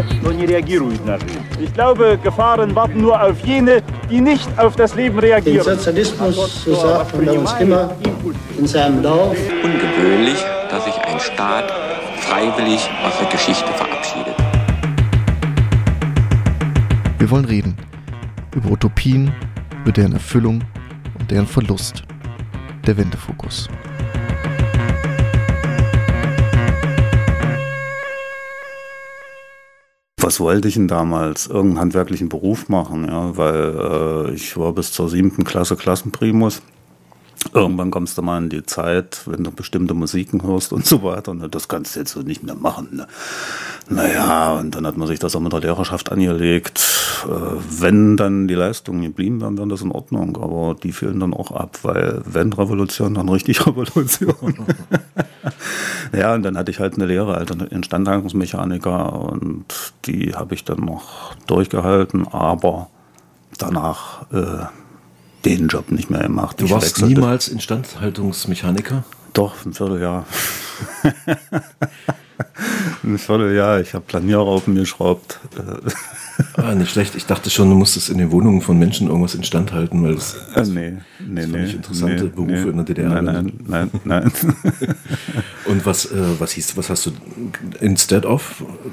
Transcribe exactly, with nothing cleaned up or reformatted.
но не reagieren на жизнь. Ich glaube, Gefahren warten nur auf jene, die nicht auf das Leben reagieren. Den Sozialismus, so sagt man uns immer, in seinem Lauf. Ungewöhnlich, dass sich ein Staat freiwillig aus der Geschichte verabschiedet. Wir wollen reden über Utopien, über deren Erfüllung und deren Verlust. Der Wendefokus. Was wollte ich denn damals? Irgendeinen handwerklichen Beruf machen, ja, weil äh, ich war bis zur siebten Klasse Klassenprimus. Irgendwann kommst du mal in die Zeit, wenn du bestimmte Musiken hörst und so weiter. Ne, das kannst du jetzt so nicht mehr machen. Ne? Naja, und dann hat man sich das auch mit der Lehrerschaft angelegt. Äh, wenn dann die Leistungen geblieben wären, wäre das in Ordnung. Aber die fielen dann auch ab, weil wenn Revolution, dann richtig Revolution. Ja, und dann hatte ich halt eine Lehre als Instandhaltungsmechaniker und die habe ich dann noch durchgehalten, aber danach äh, den Job nicht mehr gemacht. Du ich warst wechselte. niemals Instandhaltungsmechaniker? Doch, ein Vierteljahr. ein Vierteljahr, ich habe Planierraupen geschraubt. Ah, nicht schlecht. Ich dachte schon, du musstest in den Wohnungen von Menschen irgendwas instand halten, weil das, äh, nee, nee, das nee, interessante nee, Berufe nee, in der D D R. Nein, nein, nein, nein. Und was, äh, was hieß, was hast du instead of